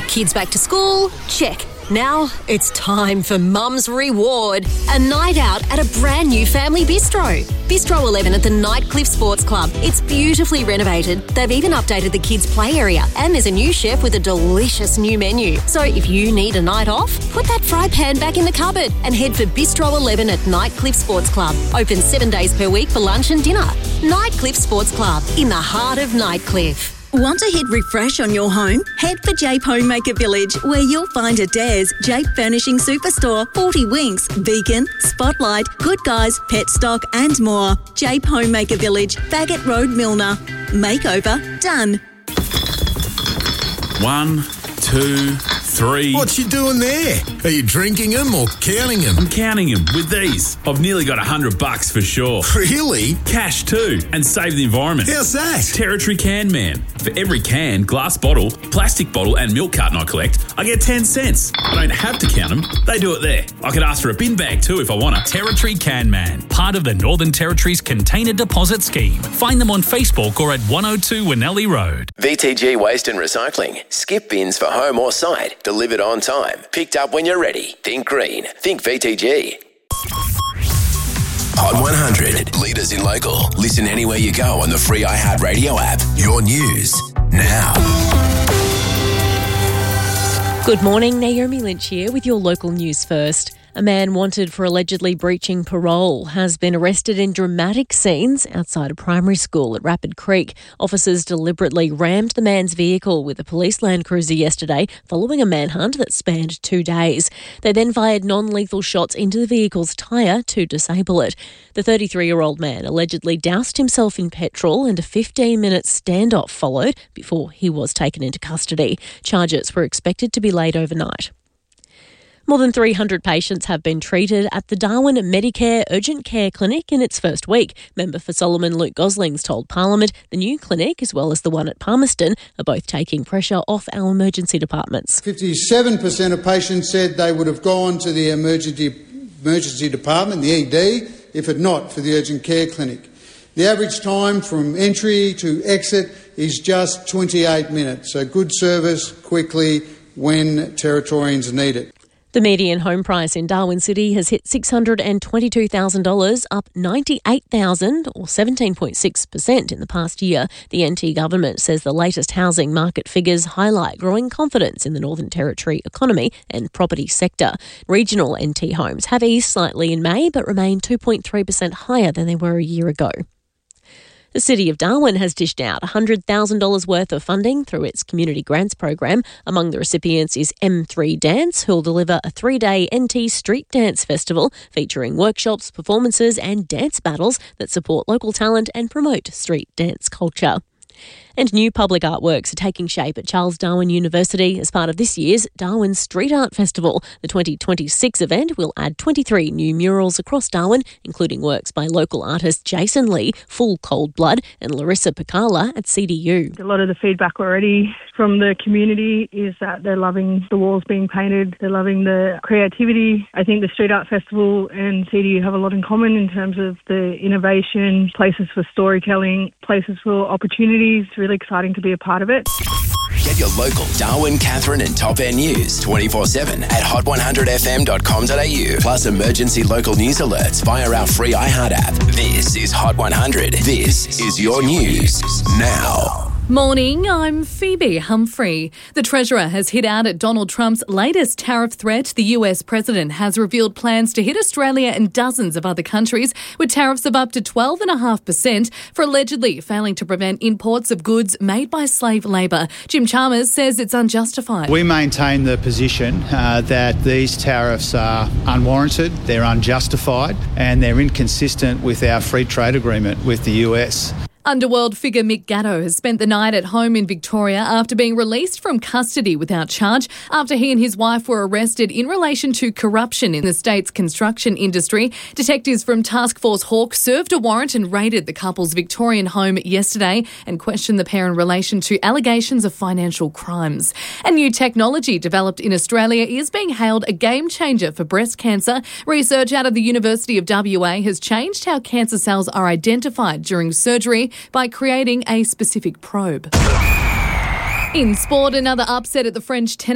Kids back to school? Check. Now it's time for Mum's Reward. A night out at a brand new family bistro. Bistro 11 at the Nightcliff Sports Club. It's beautifully renovated. They've even updated the kids' play area. And there's a new chef with a delicious new menu. So if you need a night off, put that fry pan back in the cupboard and head for Bistro 11 at Nightcliff Sports Club. Open 7 days per week for lunch and dinner. Nightcliff Sports Club, in the heart of Nightcliff. Want to hit refresh on your home? Head for Jape Homemaker Village, where you'll find Adairs, Jape Furnishing Superstore, 40 Winks, Beacon, Spotlight, Good Guys, Pet Stock and more. Jape Homemaker Village, Faggot Road, Milner. Makeover done. 1, 2, 3. What you doing there? Are you drinking them or counting them? I'm counting them with these. I've nearly got $100 for sure. Really? Cash too, and save the environment. How's that? Territory Can Man. For every can, glass bottle, plastic bottle and milk carton I collect, I get 10 cents. I don't have to count them. They do it there. I could ask for a bin bag too if I want to. Territory Can Man, part of the Northern Territory's Container Deposit Scheme. Find them on Facebook or at 102 Winnelli Road. VTG Waste and Recycling. Skip bins for home or site. Delivered on time. Picked up when you're ready. Think green. Think VTG. Hot 100. Leaders in local. Listen anywhere you go on the free iHeartRadio app. Your news now. Good morning, Naomi Lynch here with your local news first. A man wanted for allegedly breaching parole has been arrested in dramatic scenes outside a primary school at Rapid Creek. Officers deliberately rammed the man's vehicle with a police Land Cruiser yesterday following a manhunt that spanned 2 days. They then fired non-lethal shots into the vehicle's tyre to disable it. The 33-year-old man allegedly doused himself in petrol and a 15-minute standoff followed before he was taken into custody. Charges were expected to be laid overnight. More than 300 patients have been treated at the Darwin Medicare Urgent Care Clinic in its first week. Member for Solomon Luke Goslings told Parliament the new clinic, as well as the one at Palmerston, are both taking pressure off our emergency departments. 57% of patients said they would have gone to the emergency department, the ED, if it not for the urgent care clinic. The average time from entry to exit is just 28 minutes, so good service quickly when Territorians need it. The median home price in Darwin City has hit $622,000, up $98,000 or 17.6% in the past year. The NT government says the latest housing market figures highlight growing confidence in the Northern Territory economy and property sector. Regional NT homes have eased slightly in May but remain 2.3% higher than they were a year ago. The City of Darwin has dished out $100,000 worth of funding through its Community Grants program. Among the recipients is M3 Dance, who'll deliver a 3-day NT Street Dance Festival featuring workshops, performances and dance battles that support local talent and promote street dance culture. And new public artworks are taking shape at Charles Darwin University as part of this year's Darwin Street Art Festival. The 2026 event will add 23 new murals across Darwin, including works by local artist Jason Lee, Full Cold Blood, and Larissa Picala at CDU. A lot of the feedback already from the community is that they're loving the walls being painted, they're loving the creativity. I think the Street Art Festival and CDU have a lot in common in terms of the innovation, places for storytelling, places for opportunities. Really exciting to be a part of it. Get your local Darwin, Catherine and Top End news 24/7 at hot100fm.com.au. Plus emergency local news alerts via our free iHeart app. This is Hot 100. This is your news now. Morning, I'm Phoebe Humphrey. The Treasurer has hit out at Donald Trump's latest tariff threat. The US President has revealed plans to hit Australia and dozens of other countries with tariffs of up to 12.5% for allegedly failing to prevent imports of goods made by slave labour. Jim Chalmers says it's unjustified. We maintain the position that these tariffs are unwarranted, they're unjustified and they're inconsistent with our free trade agreement with the US. Underworld figure Mick Gatto has spent the night at home in Victoria after being released from custody without charge after he and his wife were arrested in relation to corruption in the state's construction industry. Detectives from Task Force Hawk served a warrant and raided the couple's Victorian home yesterday and questioned the pair in relation to allegations of financial crimes. And new technology developed in Australia is being hailed a game changer for breast cancer. Research out of the University of WA has changed how cancer cells are identified during surgery by creating a specific probe. In sport, another upset at the French tennis